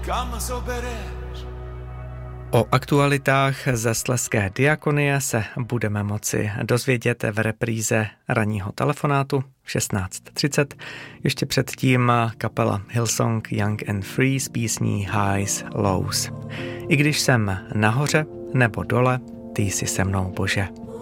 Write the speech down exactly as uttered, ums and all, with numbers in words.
kam zobereš. O aktualitách ze Slezské diakonie se budeme moci dozvědět v repríze ranního telefonátu v šestnáct třicet. Ještě předtím kapela Hillsong Young and Free s písní Highs, Lows. I když jsem nahoře nebo dole, ty jsi se mnou, Bože.